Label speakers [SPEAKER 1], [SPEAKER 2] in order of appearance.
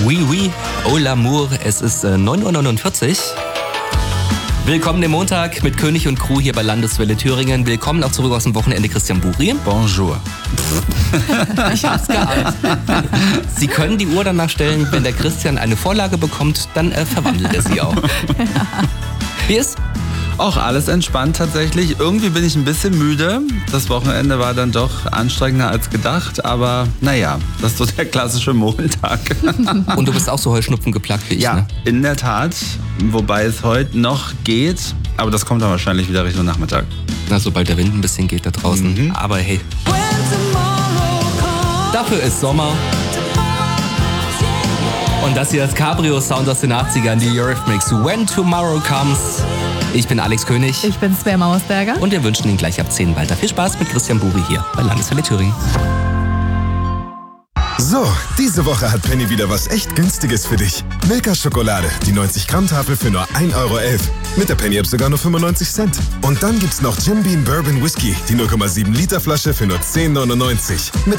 [SPEAKER 1] Oui, oui, oh l'amour, es ist 9:49 Uhr. Willkommen im Montag mit König und Crew hier bei Landeswelle Thüringen. Willkommen auch zurück aus dem Wochenende, Christian Buri.
[SPEAKER 2] Bonjour.
[SPEAKER 1] Ich hab's geahnt. Sie können die Uhr danach stellen, wenn der Christian eine Vorlage bekommt, dann verwandelt er sie auch. Wie ist?
[SPEAKER 2] Auch alles entspannt tatsächlich. Irgendwie bin ich ein bisschen müde. Das Wochenende war dann doch anstrengender als gedacht. Aber naja, das ist so der klassische Montag.
[SPEAKER 1] Und du bist auch so Heuschnupfen geplagt wie ich,
[SPEAKER 2] ja,
[SPEAKER 1] ne?
[SPEAKER 2] In der Tat. Wobei es heute noch geht. Aber das kommt dann wahrscheinlich wieder Richtung Nachmittag.
[SPEAKER 1] Na, sobald der Wind ein bisschen geht da draußen. Aber hey. Dafür ist Sommer. Und das hier ist Cabrio-Sound aus den 80ern, die Eurythmics. When Tomorrow Comes. Ich bin Alex König.
[SPEAKER 3] Ich bin Svea Mausberger.
[SPEAKER 1] Und wir wünschen Ihnen gleich ab 10 weiter viel Spaß mit Christian Buri hier bei Landeswelle Thüringen.
[SPEAKER 4] So, diese Woche hat Penny wieder was echt Günstiges für dich. Milka-Schokolade, die 90-Gramm-Tafel für nur 1,11 €. Mit der Penny-App sogar nur 95 Cent. Und dann gibt's noch Jim Beam Bourbon Whisky, die 0,7 Liter Flasche für nur 10,99 €.